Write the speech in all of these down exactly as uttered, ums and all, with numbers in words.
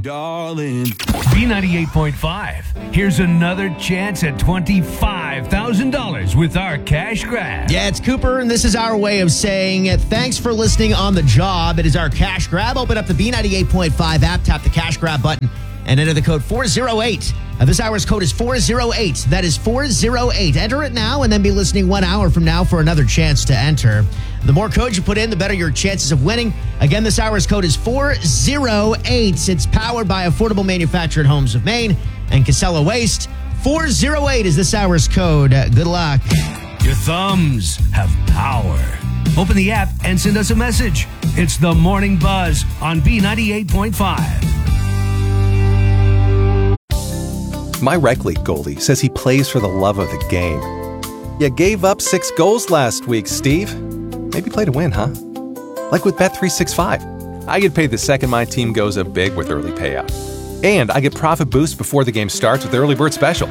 darling. B ninety-eight point five. Here's another chance at twenty-five thousand dollars with our cash grab. Yeah, it's Cooper, and this is our way of saying thanks for listening on the job. It is our cash grab. Open up the B ninety-eight point five app, tap the cash grab button, and enter the code four oh eight. Uh, this hour's code is four oh eight. That is four oh eight. Enter it now and then be listening one hour from now for another chance to enter. The more codes you put in, the better your chances of winning. Again, this hour's code is four oh eight. It's powered by Affordable Manufactured Homes of Maine and Casella Waste. four oh eight is this hour's code. Uh, good luck. Your thumbs have power. Open the app and send us a message. It's the Morning Buzz on B ninety-eight point five. My rec league goalie says he plays for the love of the game. You gave up six goals last week, Steve. Maybe play to win, huh? Like with Bet three sixty-five. I get paid the second my team goes up big with early payout. And I get profit boost before the game starts with the early bird special.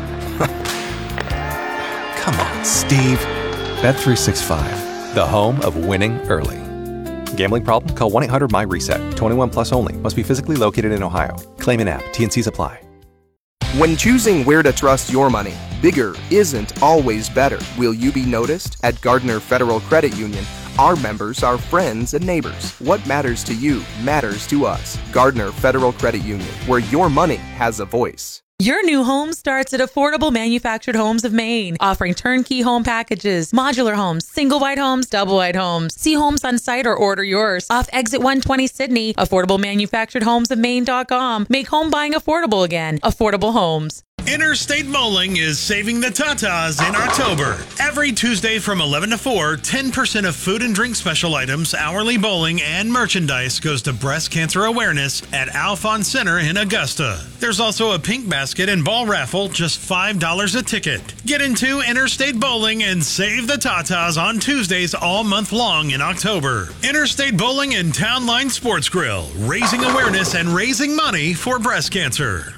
Come on, Steve. Bet three sixty-five, the home of winning early. Gambling problem? Call one eight hundred M Y reset. twenty-one plus only. Must be physically located in Ohio. Claim in app. T N Cs apply. When choosing where to trust your money, bigger isn't always better. Will you be noticed? At Gardner Federal Credit Union, our members are friends and neighbors. What matters to you matters to us. Gardner Federal Credit Union, where your money has a voice. Your new home starts at Affordable Manufactured Homes of Maine, offering turnkey home packages, modular homes, single wide homes, double wide homes. See homes on site or order yours. Off Exit one twenty Sydney, affordable manufactured homes of maine dot com. Make home buying affordable again. Affordable Homes. Interstate Bowling is saving the tatas in October. Every Tuesday from eleven to four, ten percent of food and drink special items, hourly bowling, and merchandise goes to breast cancer awareness at Alphon Center in Augusta. There's also a pink basket and ball raffle, just five dollars a ticket. Get into Interstate Bowling and save the tatas on Tuesdays all month long in October. Interstate Bowling and Town Line Sports Grill, raising awareness and raising money for breast cancer.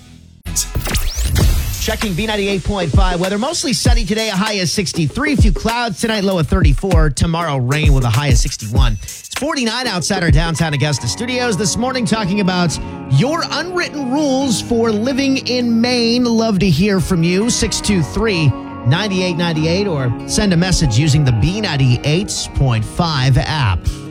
Checking B ninety-eight point five weather. Mostly sunny today, a high of sixty-three. A few clouds tonight, low of thirty-four. Tomorrow, rain with a high of sixty-one. It's forty-nine outside our downtown Augusta studios. This morning, talking about your unwritten rules for living in Maine. Love to hear from you. six two three, nine eight nine eight or send a message using the B ninety-eight point five app.